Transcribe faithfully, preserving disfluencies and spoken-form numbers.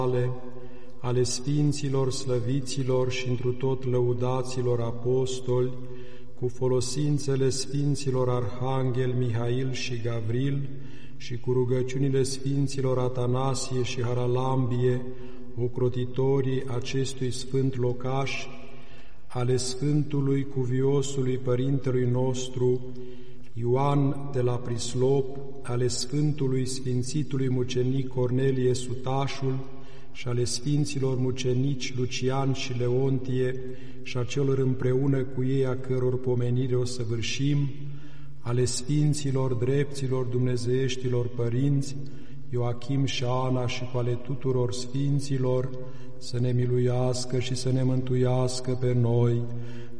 ale sfinților, slăviților și întru tot lăudaților apostoli, cu folosințele sfinților arhanghel Mihail și Gavril și cu rugăciunile sfinților Atanasie și Haralambie, ocrotitorii acestui sfânt locaș, ale Sfântului Cuviosului Părintelui nostru Ioan de la Prislop, ale Sfântului Sfințitului Mucenic Cornelie Sutașul și ale Sfinților Mucenici Lucian și Leontie și a celor împreună cu ei a căror pomenire o săvârșim, ale Sfinților Drepților Dumnezeieștilor Părinți Ioachim și Ana și cu ale tuturor Sfinților, să ne miluiască și să ne mântuiască pe noi,